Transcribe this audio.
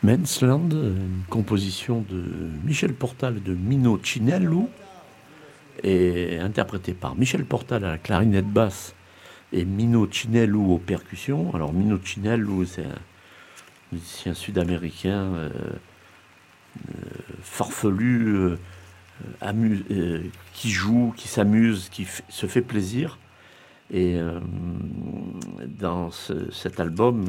Mensland, une composition de Michel Portal et de Mino Cinello, et interprétée par Michel Portal à la clarinette basse et Mino Cinello aux percussions. Alors Mino Cinello, c'est un musicien sud-américain farfelu, qui joue, qui s'amuse, se fait plaisir. Et dans cet album,